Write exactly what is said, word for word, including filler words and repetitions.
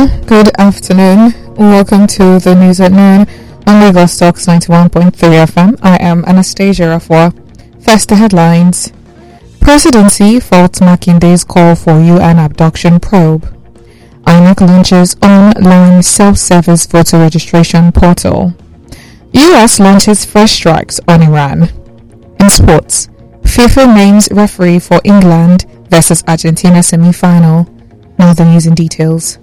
Hello, good afternoon. Welcome to the news at noon on Lagos Talks ninety-one point three F M. I am Anastasia Afua. First, the headlines. Presidency faults Makinde's call for U N abduction probe. I N E C launches online self-service voter registration portal. U S launches fresh strikes on Iran. In sports, FIFA names referee for England versus Argentina semi-final. Now the news in details.